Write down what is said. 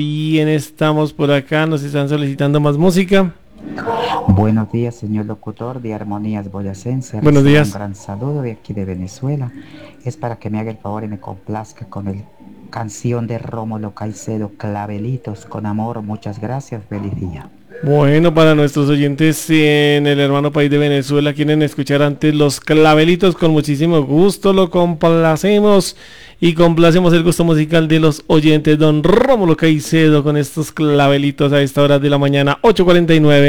Bien, estamos por acá, nos están solicitando más música. Buenos días, señor locutor de Armonías Boyacense. Buenos Reciba un días. gran saludo de aquí de Venezuela. Es para que me haga el favor y me complazca con el canción de Rómulo Caicedo, Clavelitos con amor. Muchas gracias, feliz día. Bueno, para nuestros oyentes en el hermano país de Venezuela, quieren escuchar antes los clavelitos, con muchísimo gusto lo complacemos y complacemos el gusto musical de los oyentes. Don Rómulo Caicedo con estos clavelitos a esta hora de la mañana, 8:49.